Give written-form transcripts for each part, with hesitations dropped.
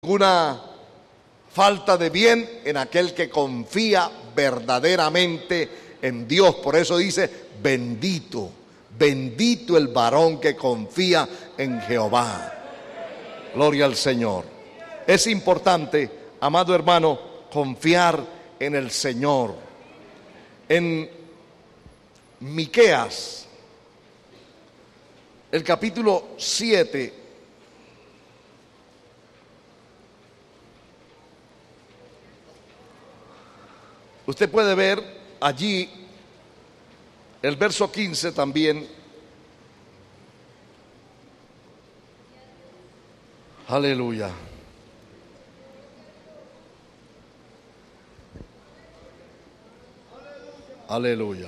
ninguna falta de bien en aquel que confía verdaderamente en Dios. Por eso dice: bendito, bendito el varón que confía en Jehová. Gloria al Señor. Es importante, amado hermano, confiar en el Señor. En Miqueas, el capítulo 7, usted puede ver allí el verso 15 también. Aleluya. Aleluya.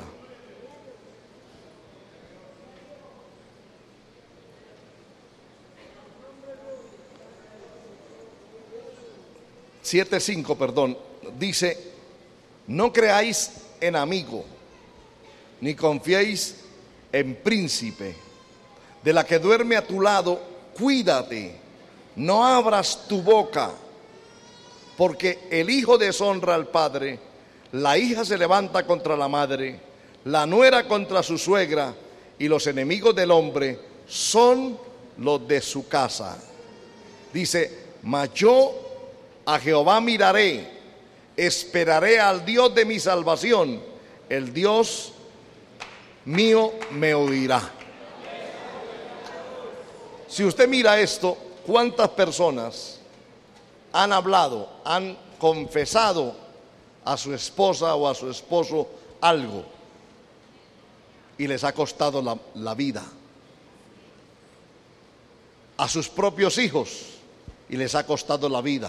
Siete cinco, perdón, dice: no creáis en amigo, ni confiéis en príncipe. De la que duerme a tu lado, cuídate, no abras tu boca, porque el hijo deshonra al padre, la hija se levanta contra la madre, la nuera contra su suegra, y los enemigos del hombre son los de su casa. Dice: mas yo a Jehová miraré, esperaré al Dios de mi salvación, el Dios mío me oirá. Si usted mira esto, ¿cuántas personas han hablado, han confesado a su esposa o a su esposo algo y les ha costado la vida? A sus propios hijos y les ha costado la vida.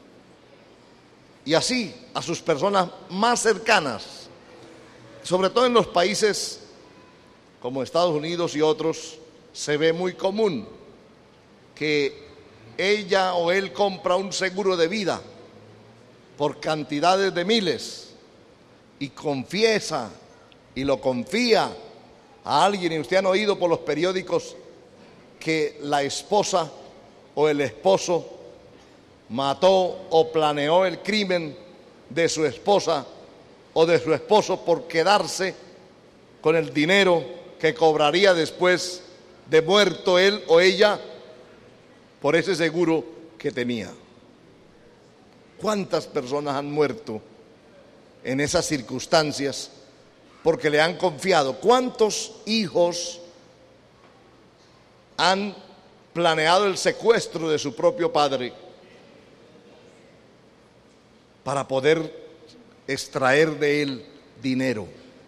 Y así a sus personas más cercanas, sobre todo en los países como Estados Unidos y otros, se ve muy común que ella o él compra un seguro de vida por cantidades de miles y confiesa y lo confía a alguien. Y usted han oído por los periódicos que la esposa o el esposo mató o planeó el crimen de su esposa o de su esposo por quedarse con el dinero que cobraría después de muerto él o ella por ese seguro que tenía. ¿Cuántas personas han muerto en esas circunstancias porque le han confiado? ¿Cuántos hijos han planeado el secuestro de su propio padre para poder extraer de él dinero?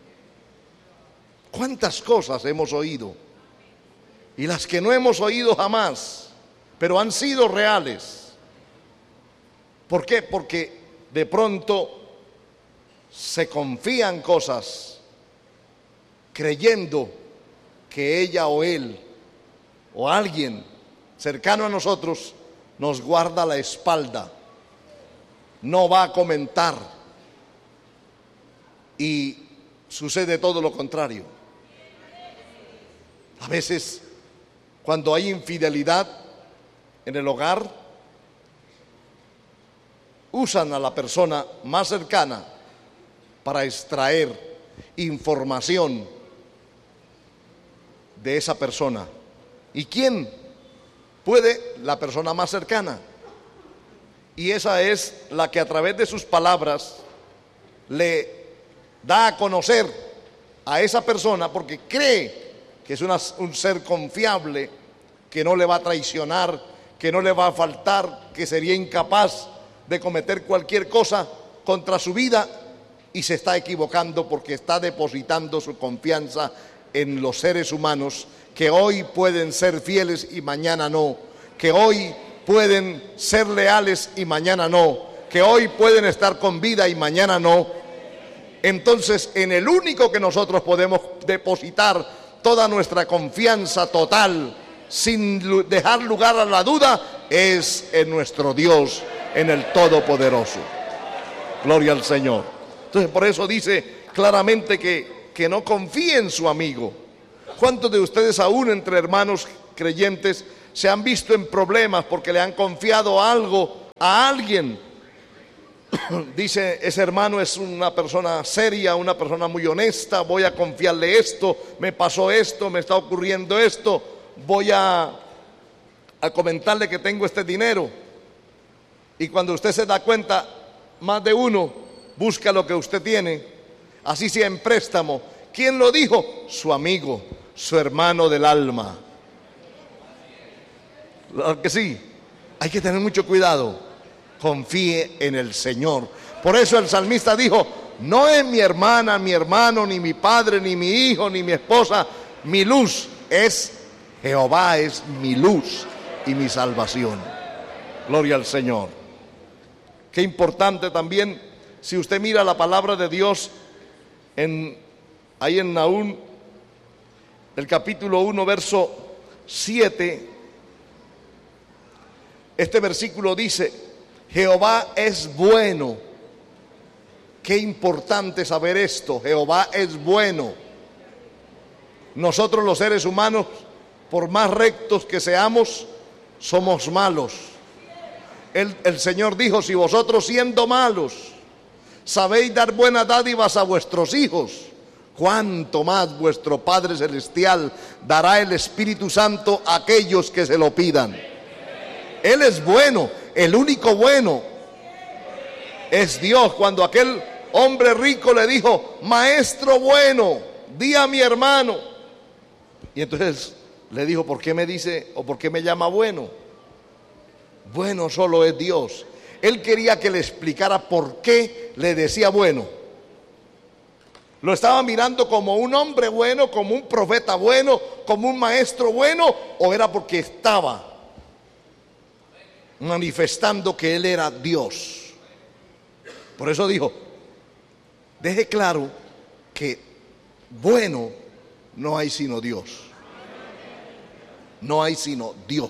¿Cuántas cosas hemos oído? Y las que no hemos oído jamás, pero han sido reales. ¿Por qué? Porque de pronto se confían cosas creyendo que ella o él o alguien cercano a nosotros nos guarda la espalda, no va a comentar, y sucede todo lo contrario. A veces, cuando hay infidelidad en el hogar, usan a la persona más cercana para extraer información de esa persona. ¿Y quién puede? La persona más cercana. Y esa es la que a través de sus palabras le da a conocer a esa persona, porque cree que es un ser confiable, que no le va a traicionar, que no le va a faltar, que sería incapaz de cometer cualquier cosa contra su vida, y se está equivocando porque está depositando su confianza en los seres humanos que hoy pueden ser fieles y mañana no, que hoy pueden ser leales y mañana no, que hoy pueden estar con vida y mañana no. Entonces, en el único que nosotros podemos depositar toda nuestra confianza total, sin dejar lugar a la duda, es en nuestro Dios, en el Todopoderoso. Gloria al Señor. Entonces, por eso dice claramente que no confíe en su amigo. ¿Cuántos de ustedes, aún entre hermanos creyentes, se han visto en problemas porque le han confiado algo a alguien, dice, ese hermano es una persona seria, una persona muy honesta, voy a confiarle esto, me pasó esto, me está ocurriendo esto, voy a comentarle que tengo este dinero. Y cuando usted se da cuenta, más de uno busca lo que usted tiene, así sea en préstamo. ¿Quién lo dijo? Su amigo, su hermano del alma. Claro que sí, hay que tener mucho cuidado. Confíe en el Señor. Por eso el salmista dijo, no es mi hermana, mi hermano, ni mi padre, ni mi hijo, ni mi esposa, mi luz es Jehová, es mi luz y mi salvación. Gloria al Señor. Qué importante también, si usted mira la palabra de Dios ahí en Nahum, el capítulo 1, verso 7, este versículo dice, Jehová es bueno. Qué importante saber esto, Jehová es bueno. Nosotros los seres humanos, por más rectos que seamos, somos malos. El Señor dijo, si vosotros siendo malos sabéis dar buenas dádivas a vuestros hijos, cuánto más vuestro Padre Celestial dará el Espíritu Santo a aquellos que se lo pidan. Él es bueno, el único bueno es Dios. Cuando aquel hombre rico le dijo, maestro bueno, di a mi hermano. Y entonces le dijo, ¿por qué me dice o por qué me llama bueno? Bueno solo es Dios. Él quería que le explicara por qué le decía bueno. Lo estaba mirando como un hombre bueno, como un profeta bueno, como un maestro bueno, o era porque estaba manifestando que él era Dios. Por eso dijo, deje claro que bueno no hay sino Dios. No hay sino Dios.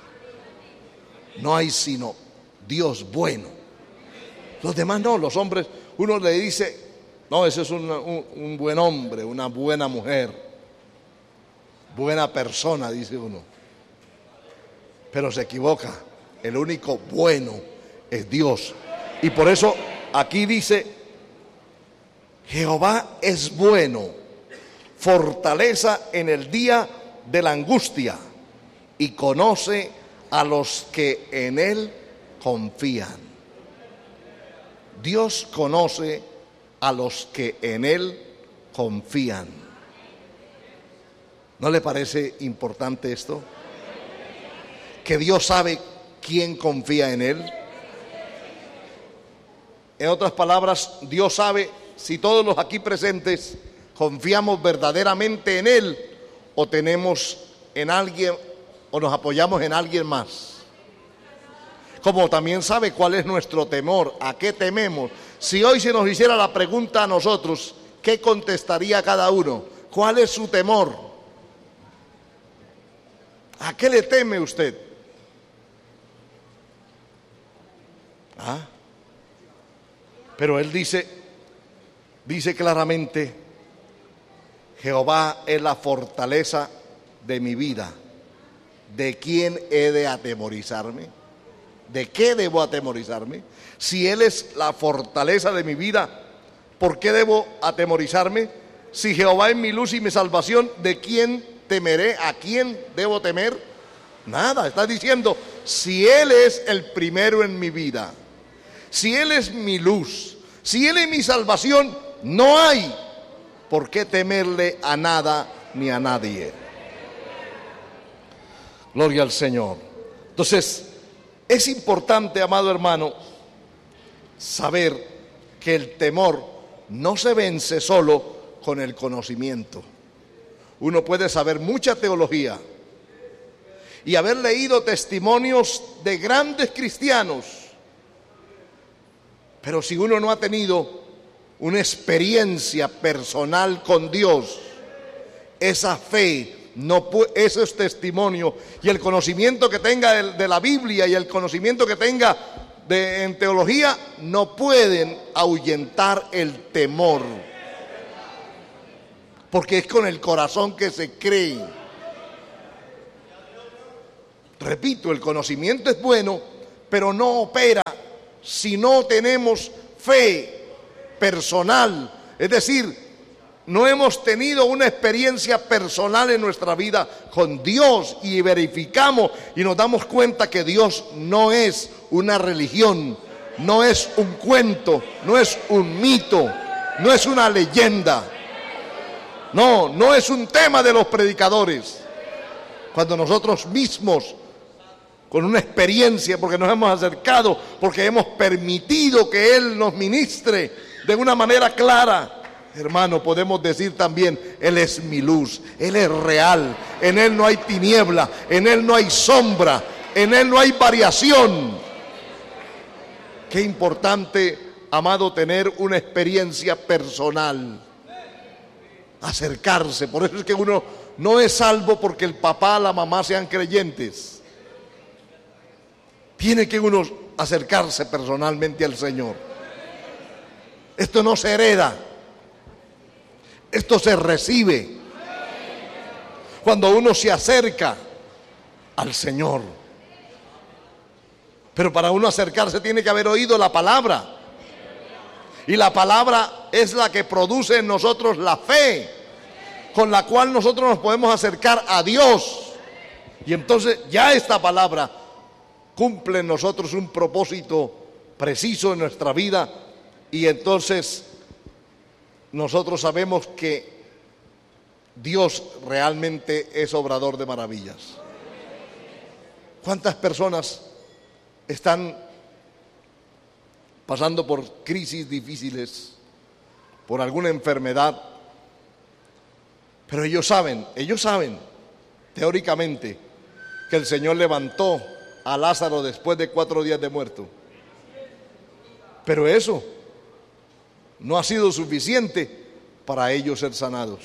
No hay sino Dios bueno. Los demás no, los hombres, uno le dice, no, ese es un buen hombre, una buena mujer, buena persona, dice uno. Pero se equivoca, el único bueno es Dios. Y por eso aquí dice, Jehová es bueno, fortaleza en el día de la angustia, y conoce a los que en Él confían. Dios conoce a los que en Él confían. ¿No le parece importante esto? Que Dios sabe quién confía en Él. En otras palabras, Dios sabe si todos los aquí presentes confiamos verdaderamente en Él o tenemos en alguien o nos apoyamos en alguien más. Como también sabe cuál es nuestro temor, a qué tememos. Si hoy se nos hiciera la pregunta a nosotros, ¿qué contestaría cada uno? ¿Cuál es su temor? ¿A qué le teme usted? Pero él dice claramente, Jehová es la fortaleza de mi vida. ¿De quién he de atemorizarme? ¿De qué debo atemorizarme? Si Él es la fortaleza de mi vida, ¿por qué debo atemorizarme? Si Jehová es mi luz y mi salvación, ¿de quién temeré? ¿A quién debo temer? Nada, está diciendo, si Él es el primero en mi vida, si Él es mi luz, si Él es mi salvación, no hay por qué temerle a nada ni a nadie. Gloria al Señor. Entonces, es importante, amado hermano, saber que el temor no se vence solo con el conocimiento. Uno puede saber mucha teología y haber leído testimonios de grandes cristianos, pero si uno no ha tenido una experiencia personal con Dios, esa fe, esos testimonios y el conocimiento que tenga de la Biblia y el conocimiento que tenga en teología no pueden ahuyentar el temor, porque es con el corazón que se cree. Repito, el conocimiento es bueno, pero no opera si no tenemos fe personal, es decir, no hemos tenido una experiencia personal en nuestra vida con Dios y verificamos y nos damos cuenta que Dios no es una religión, no es un cuento, no es un mito, no es una leyenda, no es un tema de los predicadores. Cuando nosotros mismos, con una experiencia, porque nos hemos acercado, porque hemos permitido que Él nos ministre de una manera clara, hermano, podemos decir también, Él es mi luz, Él es real, en Él no hay tiniebla, en Él no hay sombra, en Él no hay variación. Qué importante, amado, tener una experiencia personal, acercarse. Por eso es que uno no es salvo porque el papá, la mamá sean creyentes. Tiene que uno acercarse personalmente al Señor. Esto no se hereda, esto se recibe cuando uno se acerca al Señor. Pero para uno acercarse tiene que haber oído la palabra. Y la palabra es la que produce en nosotros la fe, con la cual nosotros nos podemos acercar a Dios. Y entonces ya esta palabra cumple en nosotros un propósito preciso en nuestra vida. Y entonces nosotros sabemos que Dios realmente es obrador de maravillas. ¿Cuántas personas están pasando por crisis difíciles, por alguna enfermedad? Pero ellos saben teóricamente que el Señor levantó a Lázaro después de 4 días de muerto. Pero eso no ha sido suficiente para ellos ser sanados.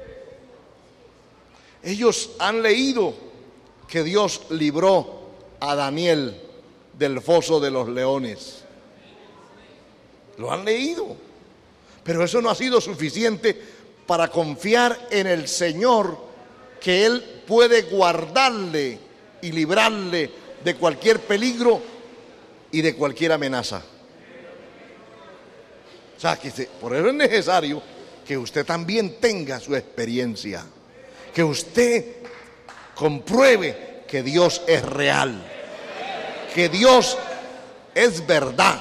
Ellos han leído que Dios libró a Daniel del foso de los leones. Lo han leído. Pero eso no ha sido suficiente para confiar en el Señor, que Él puede guardarle y librarle de cualquier peligro y de cualquier amenaza. O sea, que por eso es necesario que usted también tenga su experiencia, que usted compruebe que Dios es real, que Dios es verdad,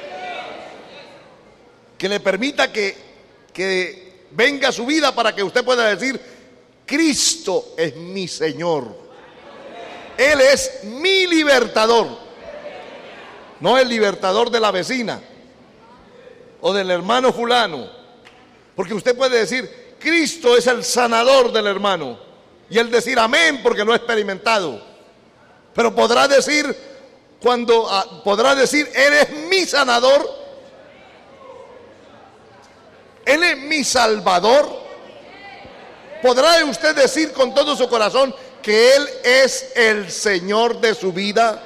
que le permita que venga a su vida para que usted pueda decir: Cristo es mi Señor, Él es mi libertador, no el libertador de la vecina o del hermano fulano. Porque usted puede decir: Cristo es el sanador del hermano, y él decir amén porque lo ha experimentado. Pero podrá decir, Él es mi sanador, Él es mi salvador. ¿Podrá usted decir con todo su corazón que Él es el Señor de su vida?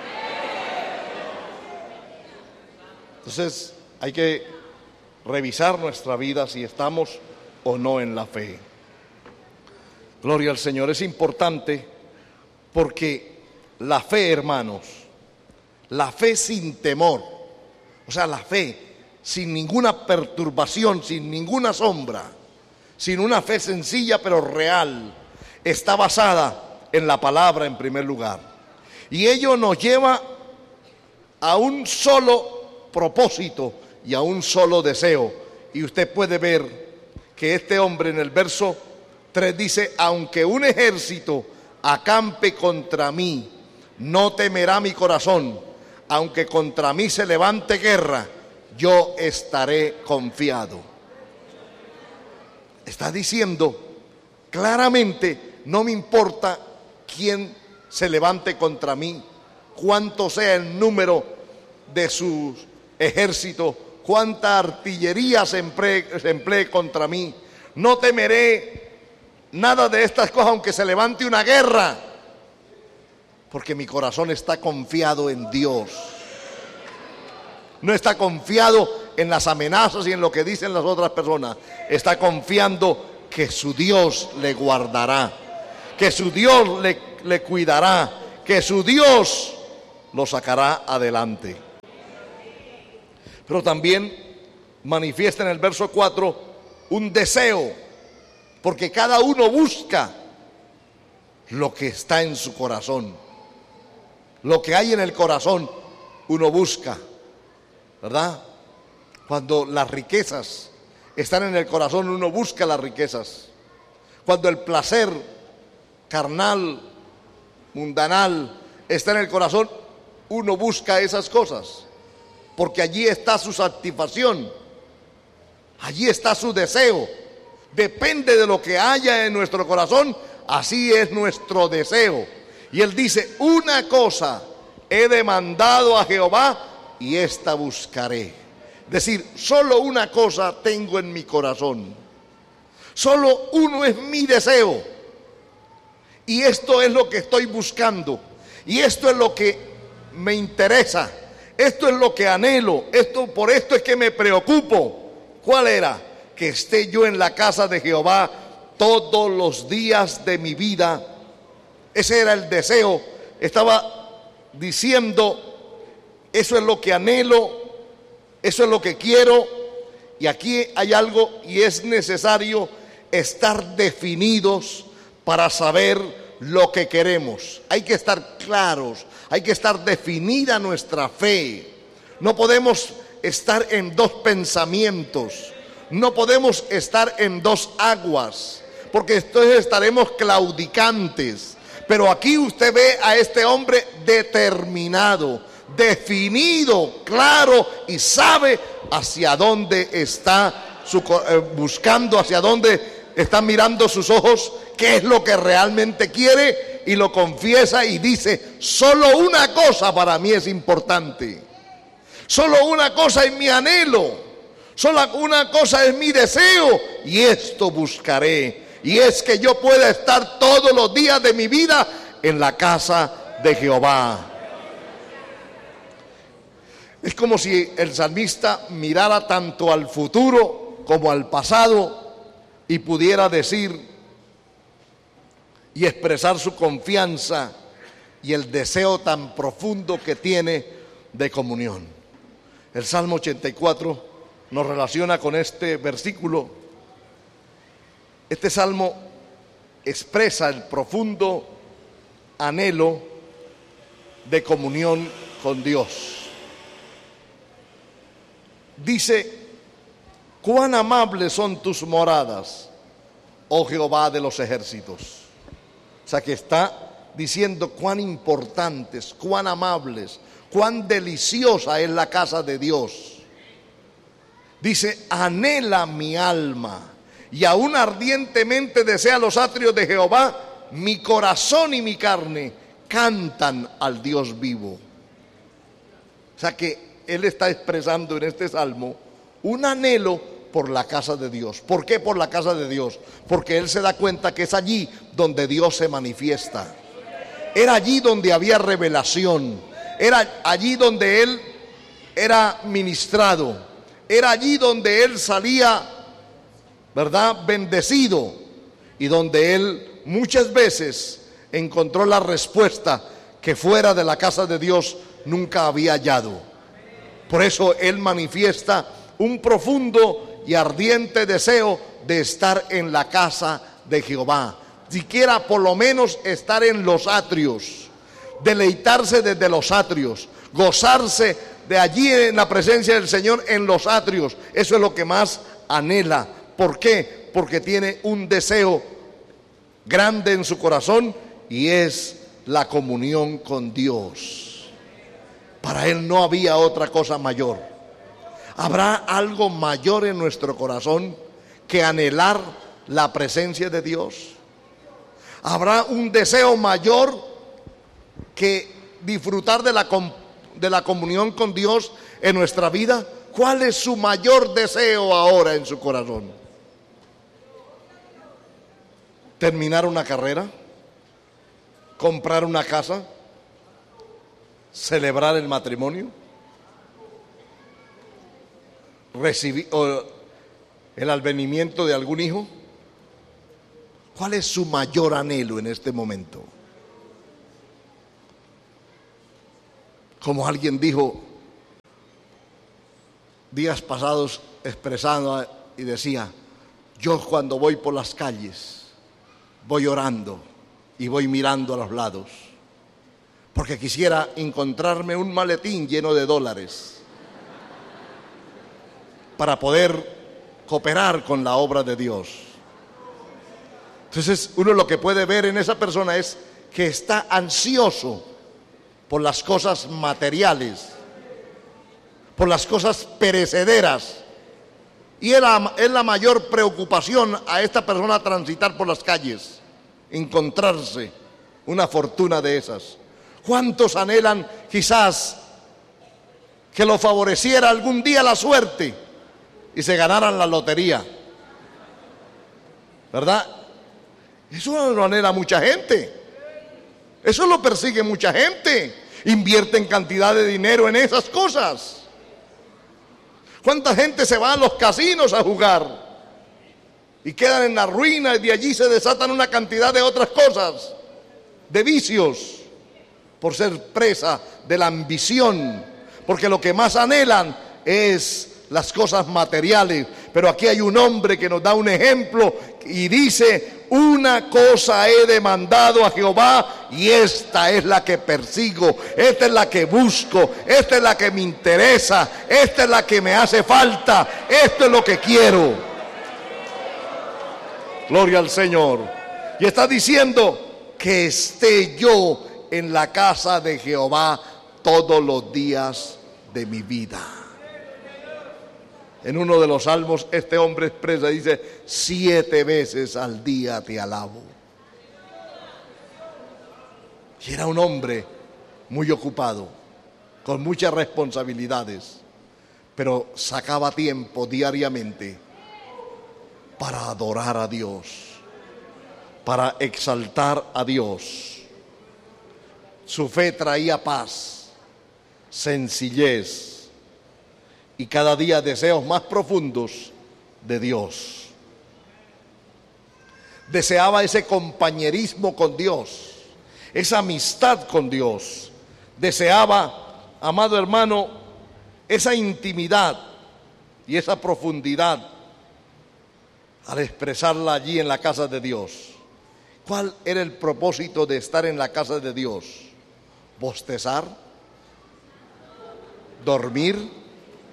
Entonces hay que revisar nuestra vida si estamos o no en la fe. Gloria al Señor. Es importante porque la fe, hermanos, la fe sin temor, o sea, la fe sin ninguna perturbación, sin ninguna sombra, sin una fe sencilla pero real, está basada en la palabra en primer lugar. Y ello nos lleva a un solo propósito y a un solo deseo. Y usted puede ver que este hombre en el verso 3 dice: aunque un ejército acampe contra mí, no temerá mi corazón. Aunque contra mí se levante guerra, yo estaré confiado. Está diciendo claramente: no me importa quién se levante contra mí, cuánto sea el número de sus ejércitos, cuánta artillería se emplee contra mí. No temeré nada de estas cosas aunque se levante una guerra, porque mi corazón está confiado en Dios. No está confiado en las amenazas y en lo que dicen las otras personas. Está confiando que su Dios le guardará, que su Dios le cuidará, que su Dios lo sacará adelante. pero también manifiesta en el verso 4 un deseo, porque cada uno busca lo que está en su corazón. Lo que hay en el corazón uno busca, ¿verdad? Cuando las riquezas están en el corazón, uno busca las riquezas. Cuando el placer carnal, mundanal, está en el corazón, uno busca esas cosas, porque allí está su satisfacción, allí está su deseo. Depende de lo que haya en nuestro corazón, así es nuestro deseo. Y él dice: una cosa he demandado a Jehová y esta buscaré. Es decir, solo una cosa tengo en mi corazón, solo uno es mi deseo, y esto es lo que estoy buscando, y esto es lo que me interesa, esto es lo que anhelo, por esto es que me preocupo. ¿Cuál era? Que esté yo en la casa de Jehová todos los días de mi vida. Ese era el deseo. Estaba diciendo: eso es lo que anhelo, eso es lo que quiero. Y aquí hay algo, y es necesario estar definidos para saber lo que queremos. Hay que estar claros, hay que estar definida nuestra fe. No podemos estar en dos pensamientos, no podemos estar en dos aguas, porque entonces estaremos claudicantes. Pero aquí usted ve a este hombre determinado, definido, claro, y sabe hacia dónde está buscando, hacia dónde están mirando sus ojos, qué es lo que realmente quiere, y lo confiesa y dice: solo una cosa para mí es importante, solo una cosa es mi anhelo, solo una cosa es mi deseo, y esto buscaré, y es que yo pueda estar todos los días de mi vida en la casa de Jehová. Es como si el salmista mirara tanto al futuro como al pasado y pudiera decir y expresar su confianza y el deseo tan profundo que tiene de comunión. El Salmo 84 nos relaciona con este versículo. Este salmo expresa el profundo anhelo de comunión con Dios. Dice: cuán amables son tus moradas, oh Jehová de los ejércitos. O sea que está diciendo cuán importantes, cuán amables, cuán deliciosa es la casa de Dios. Dice: anhela mi alma, y aún ardientemente desea los atrios de Jehová. Mi corazón y mi carne cantan al Dios vivo. O sea que él está expresando en este salmo un anhelo por la casa de Dios. ¿Por qué por la casa de Dios? Porque él se da cuenta que es allí donde Dios se manifiesta. Era allí donde había revelación. Era allí donde él era ministrado. Era allí donde él salía, ¿verdad?, bendecido. Y donde él muchas veces encontró la respuesta que fuera de la casa de Dios nunca había hallado. Por eso él manifiesta un profundo y ardiente deseo de estar en la casa de Jehová. Siquiera por lo menos estar en los atrios, deleitarse desde los atrios, gozarse de allí en la presencia del Señor en los atrios. Eso es lo que más anhela. ¿Por qué? Porque tiene un deseo grande en su corazón, y es la comunión con Dios. Para él no había otra cosa mayor. ¿Habrá algo mayor en nuestro corazón que anhelar la presencia de Dios? ¿Habrá un deseo mayor que disfrutar de la comunión con Dios en nuestra vida? ¿Cuál es su mayor deseo ahora en su corazón? ¿Terminar una carrera? ¿Comprar una casa? ¿Celebrar el matrimonio? ¿Recibir el advenimiento de algún hijo? ¿Cuál es su mayor anhelo en este momento? Como alguien dijo, días pasados expresando y decía: yo cuando voy por las calles voy orando y voy mirando a los lados, porque quisiera encontrarme un maletín lleno de dólares para poder cooperar con la obra de Dios. Entonces uno lo que puede ver en esa persona es que está ansioso por las cosas materiales, por las cosas perecederas, y es la mayor preocupación a esta persona transitar por las calles, encontrarse una fortuna de esas. ¿Cuántos anhelan quizás que lo favoreciera algún día la suerte y se ganaran la lotería? ¿Verdad? Eso lo anhela mucha gente. Eso lo persigue mucha gente. Invierten cantidad de dinero en esas cosas. ¿Cuánta gente se va a los casinos a jugar y quedan en la ruina, y de allí se desatan una cantidad de otras cosas, de vicios, por ser presa de la ambición? Porque lo que más anhelan es las cosas materiales. Pero aquí hay un hombre que nos da un ejemplo y dice: una cosa he demandado a Jehová, y esta es la que persigo, esta es la que busco, esta es la que me interesa, esta es la que me hace falta, esto es lo que quiero. Gloria al Señor. Y está diciendo: que esté yo en la casa de Jehová todos los días de mi vida. En uno de los salmos este hombre expresa, dice: 7 veces al día te alabo. Y era un hombre muy ocupado, con muchas responsabilidades, pero sacaba tiempo diariamente para adorar a Dios, para exaltar a Dios. Su fe traía paz, sencillez, y cada día deseos más profundos de Dios. Deseaba ese compañerismo con Dios, esa amistad con Dios. Deseaba, amado hermano, esa intimidad y esa profundidad al expresarla allí en la casa de Dios. ¿Cuál era el propósito de estar en la casa de Dios? ¿Bostezar? ¿Dormir?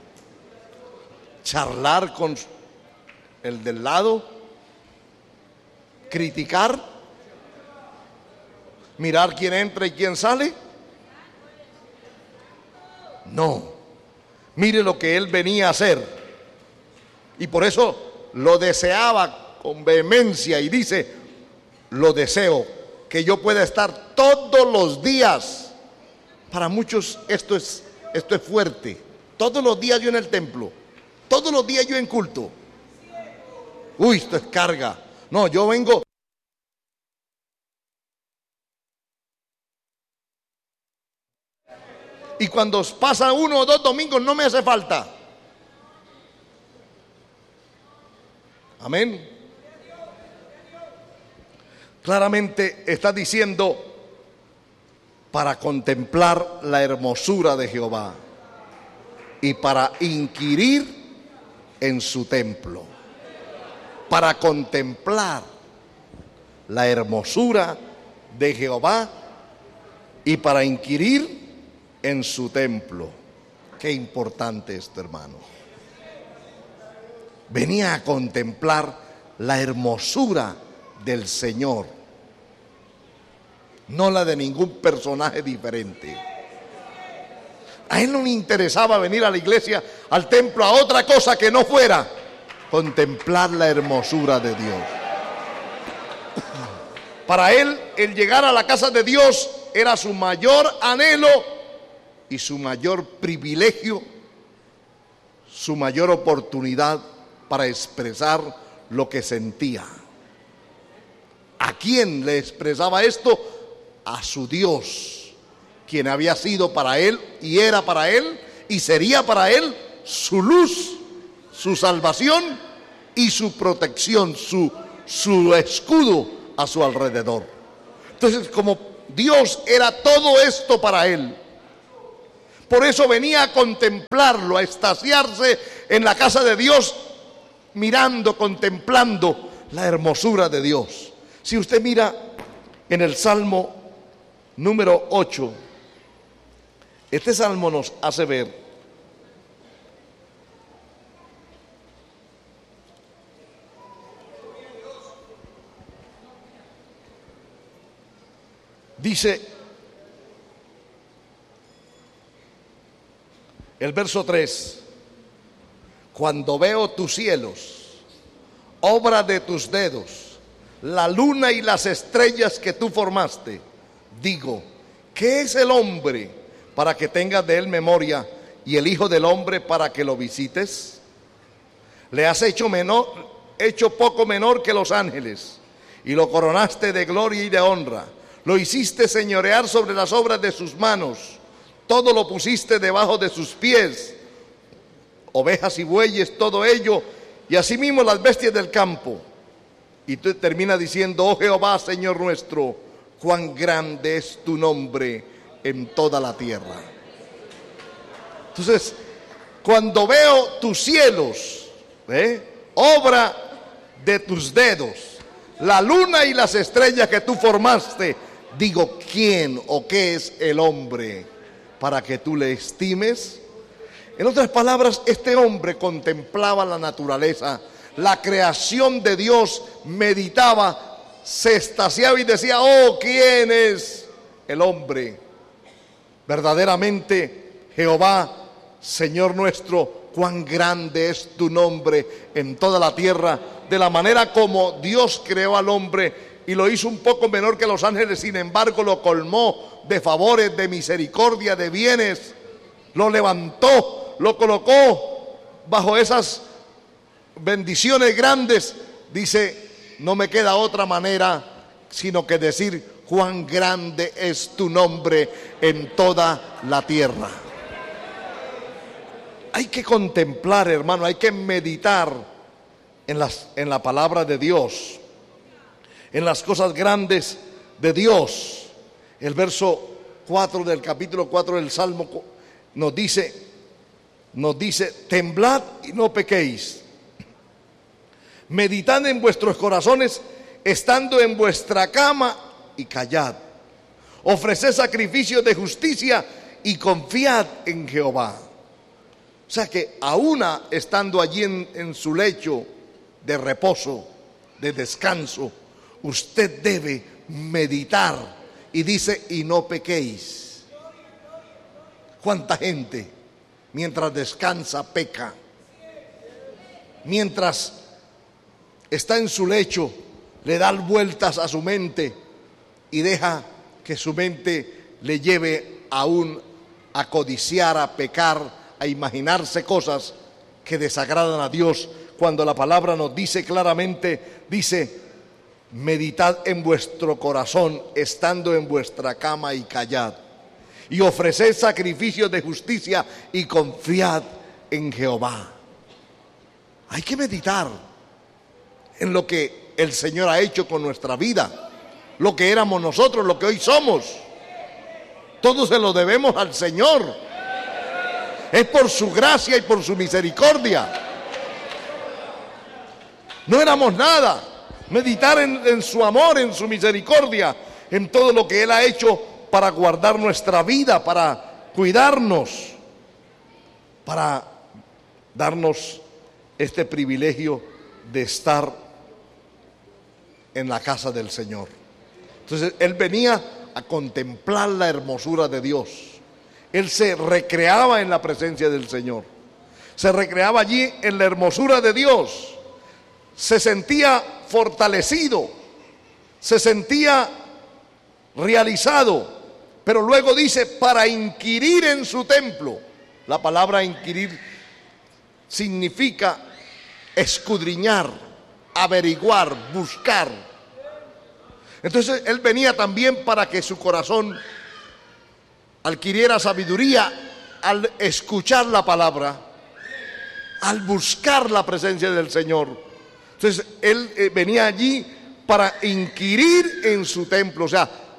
¿Charlar con el del lado? ¿Criticar? ¿Mirar quién entra y quién sale? No. Mire lo que él venía a hacer. Y por eso lo deseaba con vehemencia y dice: lo deseo, que yo pueda estar todos los días. Para muchos esto es fuerte. Todos los días yo en el templo, todos los días yo en culto. Uy, esto es carga. No, yo vengo. Y cuando pasa 1 o 2 domingos no me hace falta. Amén. Claramente está diciendo: para contemplar la hermosura de Jehová y para inquirir en su templo. Para contemplar la hermosura de Jehová y para inquirir en su templo. Qué importante esto, hermano. Venía a contemplar la hermosura del Señor, no la de ningún personaje diferente. A él no le interesaba venir a la iglesia, al templo, a otra cosa que no fuera contemplar la hermosura de Dios. Para él, el llegar a la casa de Dios era su mayor anhelo y su mayor privilegio, su mayor oportunidad para expresar lo que sentía. ¿A quién le expresaba esto? A su Dios, quien había sido para él y era para él y sería para él su luz, su salvación y su protección, su escudo a su alrededor. Entonces, como Dios era todo esto para él, Por eso venía a contemplarlo, a extasiarse en la casa de Dios, mirando, contemplando la hermosura de Dios. Si usted mira en el Salmo número 8, este salmo nos hace ver dice el verso 3: cuando veo tus cielos, obra de tus dedos, la luna y las estrellas que tú formaste, digo, ¿qué es el hombre para que tengas de él memoria, y el hijo del hombre para que lo visites? Le has hecho poco menor que los ángeles, y lo coronaste de gloria y de honra. Lo hiciste señorear sobre las obras de sus manos, todo lo pusiste debajo de sus pies, ovejas y bueyes, todo ello, y asimismo las bestias del campo. Y tú termina diciendo, oh Jehová, Señor nuestro, cuán grande es tu nombre en toda la tierra. Entonces, cuando veo tus cielos, obra de tus dedos, la luna y las estrellas que tú formaste, digo, ¿quién o qué es el hombre para que tú le estimes? En otras palabras, este hombre contemplaba la naturaleza, la creación de Dios, meditaba, se extasiaba y decía, oh, ¿quién es el hombre? Verdaderamente, Jehová, Señor nuestro, cuán grande es tu nombre en toda la tierra. De la manera como Dios creó al hombre y lo hizo un poco menor que los ángeles, sin embargo lo colmó de favores, de misericordia, de bienes, lo levantó, lo colocó bajo esas bendiciones grandes. Dice, no me queda otra manera sino que decir, cuán grande es tu nombre en toda la tierra. Hay que contemplar, hermano, hay que meditar en la palabra de Dios, en las cosas grandes de Dios. El verso 4 del capítulo 4 del Salmo nos dice, temblad y no pequéis, meditad en vuestros corazones, estando en vuestra cama, y callad, ofreced sacrificios de justicia y confiad en Jehová. O sea que aún estando allí en su lecho de reposo, de descanso, usted debe meditar. Y dice, y no pequéis. ¿Cuánta gente mientras descansa peca? Mientras está en su lecho, le da vueltas a su mente y deja que su mente le lleve aún a codiciar, a pecar, a imaginarse cosas que desagradan a Dios, cuando la palabra nos dice claramente, dice, meditad en vuestro corazón, estando en vuestra cama, y callad, y ofreced sacrificios de justicia y confiad en Jehová. Hay que meditar en lo que el Señor ha hecho con nuestra vida, lo que éramos nosotros, lo que hoy somos. Todo se lo debemos al Señor. Es por su gracia y por su misericordia. No éramos nada. Meditar en su amor, en su misericordia, en todo lo que Él ha hecho para guardar nuestra vida, para cuidarnos, para darnos este privilegio de estar en la casa del Señor. Entonces Él venía a contemplar la hermosura de Dios. Él se recreaba en la presencia del Señor, se recreaba allí en la hermosura de Dios, se sentía fortalecido, se sentía realizado. Pero luego dice, para inquirir en su templo. La palabra inquirir significa escudriñar, averiguar, buscar. Entonces Él venía también para que su corazón adquiriera sabiduría al escuchar la palabra, al buscar la presencia del Señor. Entonces Él venía allí para inquirir en su templo, o sea,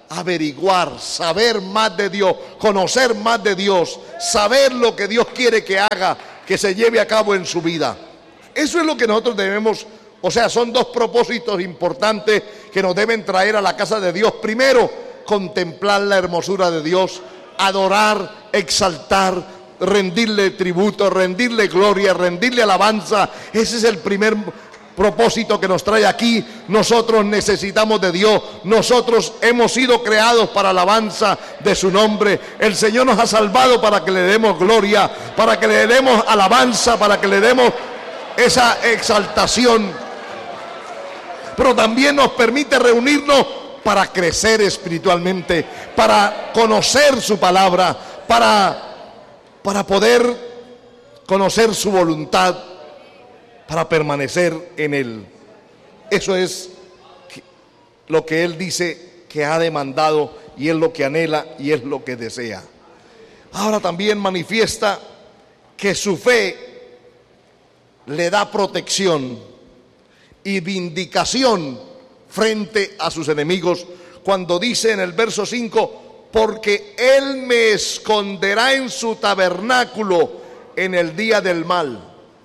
averiguar, saber más de Dios, conocer más de Dios, saber lo que Dios quiere que haga, que se lleve a cabo en su vida. Eso es lo que nosotros debemos, o sea, son dos propósitos importantes que nos deben traer a la casa de Dios. Primero, contemplar la hermosura de Dios, adorar, exaltar, rendirle tributo, rendirle gloria, rendirle alabanza. Ese es el primer propósito que nos trae aquí. Nosotros necesitamos de Dios, nosotros hemos sido creados para alabanza de su nombre. El Señor nos ha salvado para que le demos gloria, para que le demos alabanza, para que le demos esa exaltación. Pero también nos permite reunirnos para crecer espiritualmente, para conocer su palabra, para poder conocer su voluntad, para permanecer en Él. Eso es lo que Él dice que ha demandado, y es lo que anhela y es lo que desea. Ahora también manifiesta que su fe le da protección y vindicación frente a sus enemigos, cuando dice en el verso 5: porque Él me esconderá en su tabernáculo en el día del mal.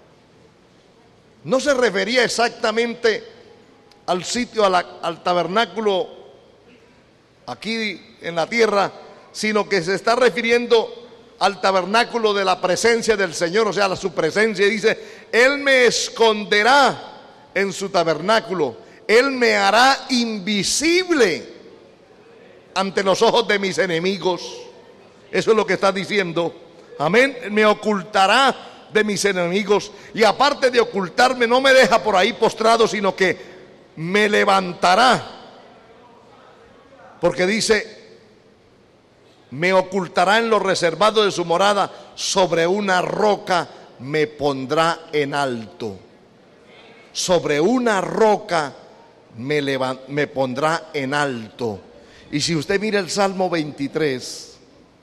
No se refería exactamente al sitio, al tabernáculo aquí en la tierra, sino que se está refiriendo al tabernáculo de la presencia del Señor, o sea, a su presencia. Dice: Él me esconderá en su tabernáculo, Él me hará invisible ante los ojos de mis enemigos. Eso es lo que está diciendo. Amén. Me ocultará de mis enemigos, y aparte de ocultarme, no me deja por ahí postrado, sino que me levantará, porque dice: me ocultará en lo reservado de su morada, sobre una roca me pondrá en alto. Sobre una roca me pondrá en alto. Y si usted mira el Salmo 23,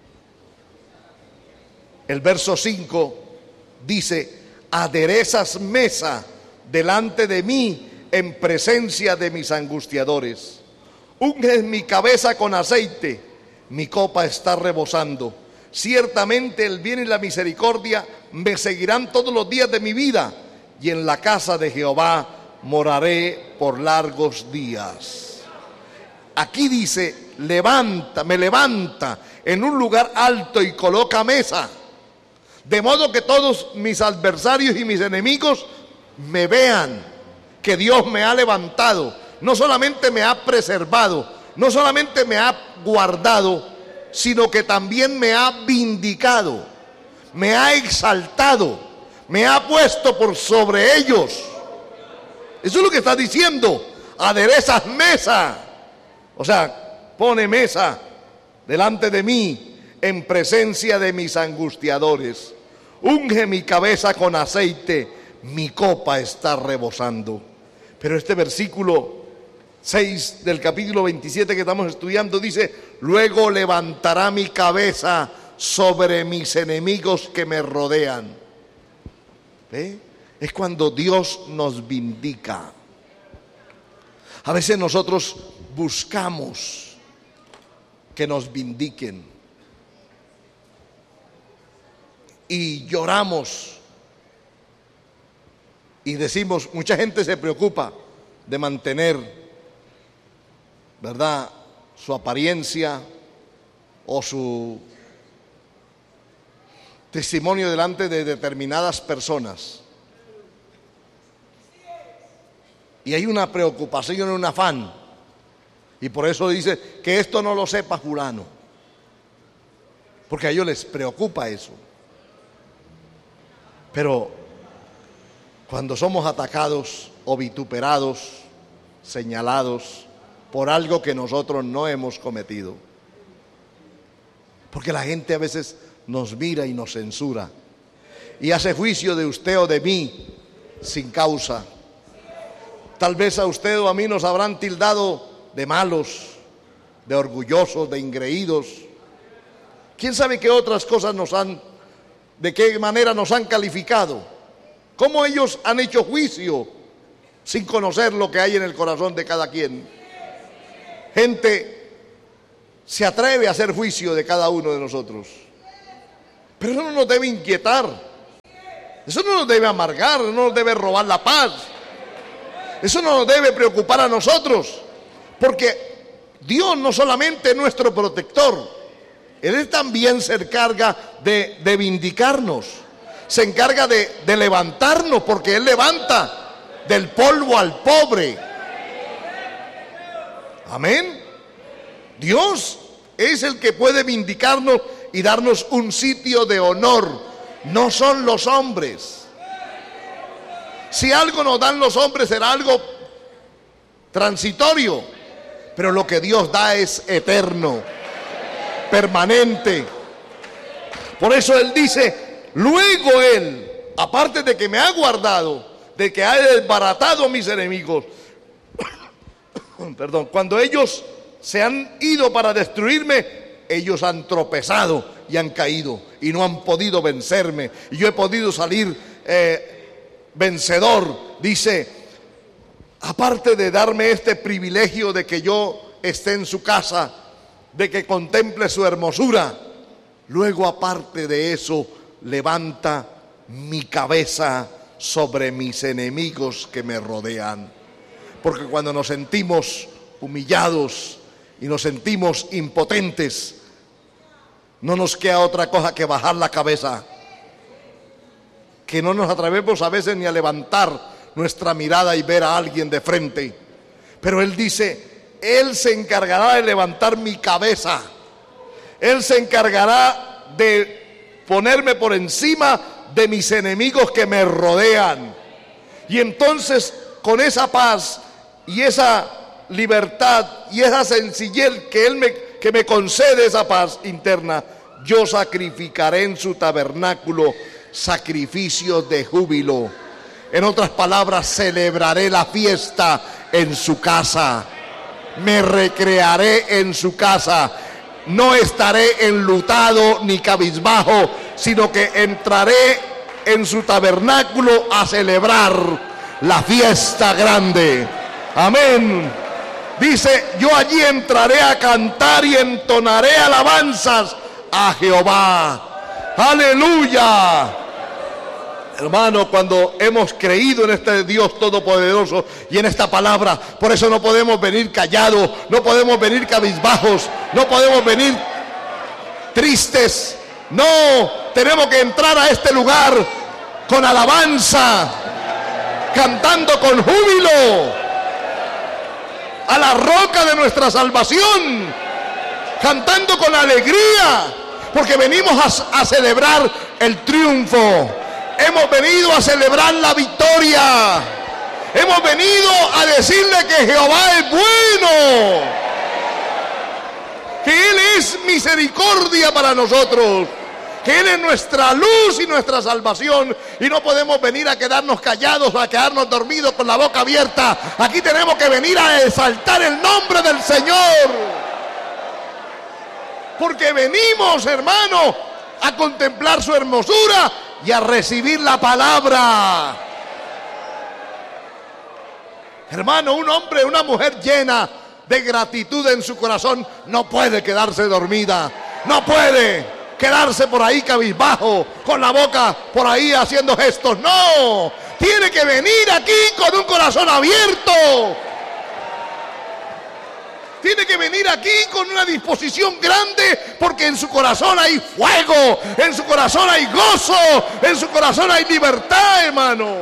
el verso 5 dice: aderezas mesa delante de mí en presencia de mis angustiadores. Unges mi cabeza con aceite, mi copa está rebosando. Ciertamente el bien y la misericordia me seguirán todos los días de mi vida, y en la casa de Jehová moraré por largos días. Aquí dice: me levanta en un lugar alto y coloca mesa, de modo que todos mis adversarios y mis enemigos me vean que Dios me ha levantado. No solamente me ha preservado, no solamente me ha guardado, sino que también me ha vindicado, me ha exaltado, me ha puesto por sobre ellos. Eso es lo que está diciendo: aderezas mesa, o sea, pone mesa delante de mí en presencia de mis angustiadores. Unge mi cabeza con aceite, mi copa está rebosando. Pero este versículo 6 del capítulo 27 que estamos estudiando dice: luego levantará mi cabeza sobre mis enemigos que me rodean. ¿Ve? Es cuando Dios nos vindica. A veces nosotros buscamos que nos vindiquen y lloramos y decimos, mucha gente se preocupa de mantener, ¿verdad?, su apariencia o su testimonio delante de determinadas personas. Y hay una preocupación y un afán. Y por eso dice que esto no lo sepa fulano, porque a ellos les preocupa eso. Pero cuando somos atacados o vituperados, señalados por algo que nosotros no hemos cometido, porque la gente a veces nos mira y nos censura y hace juicio de usted o de mí sin causa. Tal vez a usted o a mí nos habrán tildado de malos, de orgullosos, de engreídos. ¿Quién sabe qué otras cosas de qué manera nos han calificado? ¿Cómo ellos han hecho juicio sin conocer lo que hay en el corazón de cada quien? Gente se atreve a hacer juicio de cada uno de nosotros. Pero eso no nos debe inquietar, eso no nos debe amargar, no nos debe robar la paz, eso no nos debe preocupar a nosotros, porque Dios no solamente es nuestro protector, Él también se encarga de vindicarnos, se encarga de levantarnos, porque Él levanta del polvo al pobre. Amén. Dios es el que puede vindicarnos y darnos un sitio de honor, no son los hombres. Si algo nos dan los hombres será algo transitorio, pero lo que Dios da es eterno, permanente. Por eso Él dice, luego Él, aparte de que me ha guardado, de que ha desbaratado a mis enemigos, perdón, cuando ellos se han ido para destruirme, ellos han tropezado y han caído y no han podido vencerme, y yo he podido salir vencedor. Dice, aparte de darme este privilegio de que yo esté en su casa, de que contemple su hermosura, luego aparte de eso levanta mi cabeza sobre mis enemigos que me rodean. Porque cuando nos sentimos humillados y nos sentimos impotentes, no nos queda otra cosa que bajar la cabeza, que no nos atrevemos a veces ni a levantar nuestra mirada y ver a alguien de frente. Pero Él dice, Él se encargará de levantar mi cabeza, Él se encargará de ponerme por encima de mis enemigos que me rodean. Y entonces, con esa paz y esa libertad y esa sencillez que me concede esa paz interna, yo sacrificaré en su tabernáculo sacrificios de júbilo. En otras palabras, celebraré la fiesta en su casa, me recrearé en su casa, no estaré enlutado ni cabizbajo, sino que entraré en su tabernáculo a celebrar la fiesta grande. Amén. Dice, yo allí entraré a cantar y entonaré alabanzas a Jehová. Aleluya. Hermano, cuando hemos creído en este Dios todopoderoso y en esta palabra, por eso no podemos venir callados, no podemos venir cabizbajos, no podemos venir tristes. No, tenemos que entrar a este lugar con alabanza, cantando con júbilo a la roca de nuestra salvación, cantando con alegría, porque venimos a celebrar el triunfo. Hemos venido a celebrar la victoria. Hemos venido a decirle que Jehová es bueno, que Él es misericordia para nosotros, que Él es nuestra luz y nuestra salvación. Y no podemos venir a quedarnos callados, a quedarnos dormidos con la boca abierta. Aquí tenemos que venir a exaltar el nombre del Señor, porque venimos, hermano, a contemplar su hermosura y a recibir la palabra. Hermano, un hombre, una mujer llena de gratitud en su corazón no puede quedarse dormida, no puede quedarse por ahí cabizbajo, con la boca por ahí haciendo gestos. No, tiene que venir aquí con un corazón abierto. Tiene que venir aquí con una disposición grande, porque en su corazón hay fuego, en su corazón hay gozo, en su corazón hay libertad, hermano.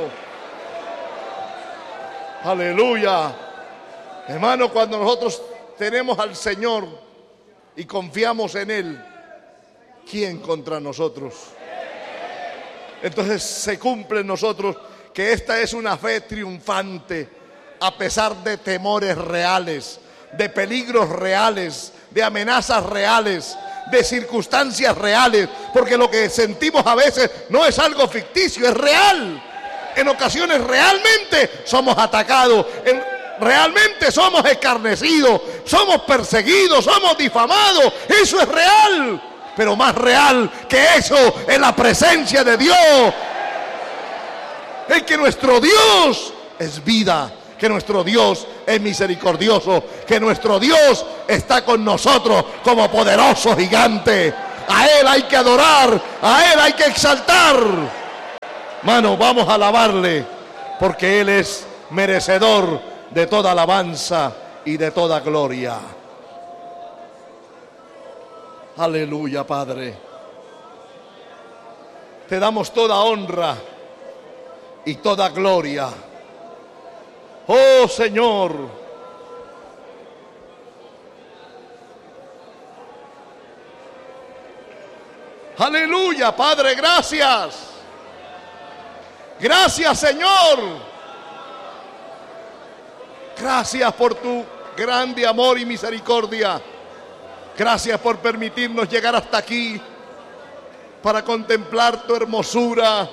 Aleluya. Hermano, cuando nosotros tenemos al Señor y confiamos en Él, ¿quién contra nosotros? Entonces se cumple en nosotros que esta es una fe triunfante, a pesar de temores reales, de peligros reales, de amenazas reales, de circunstancias reales, porque lo que sentimos a veces no es algo ficticio, es real. En ocasiones realmente somos atacados, realmente somos escarnecidos, somos perseguidos, somos difamados. Eso es real, pero más real que eso es la presencia de Dios. Es que nuestro Dios es vida, que nuestro Dios es misericordioso, que nuestro Dios está con nosotros como poderoso gigante. A Él hay que adorar, a Él hay que exaltar. Hermano, vamos a alabarle, porque Él es merecedor de toda alabanza y de toda gloria. Aleluya, Padre. Te damos toda honra y toda gloria. Oh Señor, aleluya, Padre, gracias. Gracias, Señor. Gracias por tu grande amor y misericordia. Gracias por permitirnos llegar hasta aquí para contemplar tu hermosura,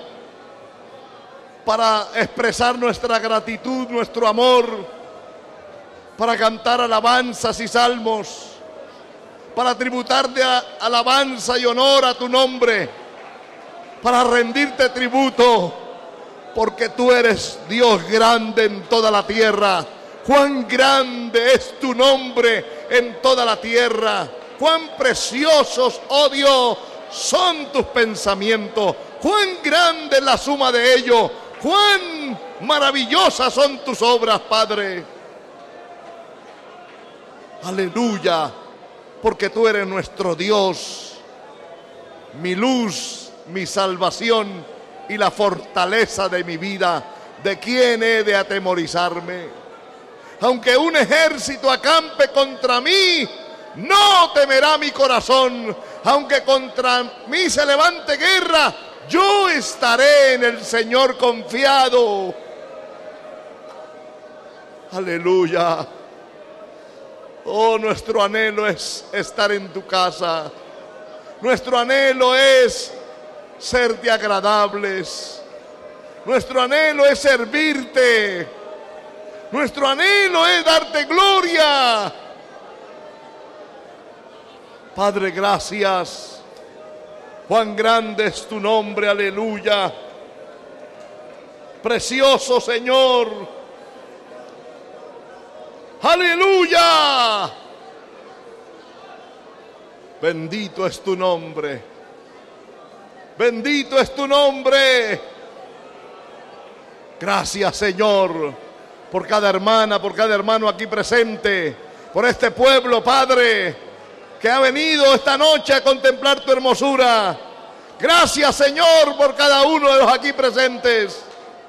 para expresar nuestra gratitud, nuestro amor, para cantar alabanzas y salmos, para tributar de alabanza y honor a tu nombre, para rendirte tributo, porque tú eres Dios grande en toda la tierra. Cuán grande es tu nombre en toda la tierra. Cuán preciosos, oh Dios, son tus pensamientos. Cuán grande es la suma de ellos. Cuán maravillosas son tus obras, Padre. Aleluya, porque tú eres nuestro Dios, mi luz, mi salvación y la fortaleza de mi vida. ¿De quién he de atemorizarme? Aunque un ejército acampe contra mí, no temerá mi corazón. Aunque contra mí se levante guerra, yo estaré en el Señor confiado. Aleluya. Oh, nuestro anhelo es estar en tu casa. Nuestro anhelo es serte agradables. Nuestro anhelo es servirte. Nuestro anhelo es darte gloria. Padre, gracias. Cuán grande es tu nombre, aleluya. Precioso Señor. Aleluya. Bendito es tu nombre. Bendito es tu nombre. Gracias, Señor, por cada hermana, por cada hermano aquí presente, por este pueblo, Padre, que ha venido esta noche a contemplar tu hermosura. Gracias, Señor, por cada uno de los aquí presentes.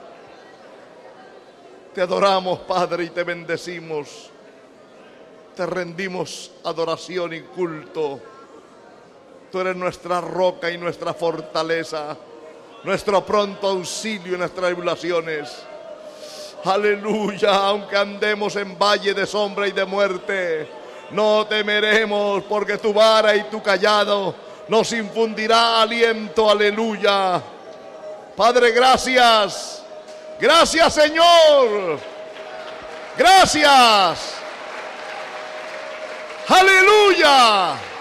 Te adoramos, Padre, y te bendecimos. Te rendimos adoración y culto. Tú eres nuestra roca y nuestra fortaleza, nuestro pronto auxilio en nuestras tribulaciones. Aleluya, aunque andemos en valle de sombra y de muerte, no temeremos, porque tu vara y tu cayado nos infundirá aliento. Aleluya. Padre, gracias. Gracias, Señor. Gracias. Aleluya.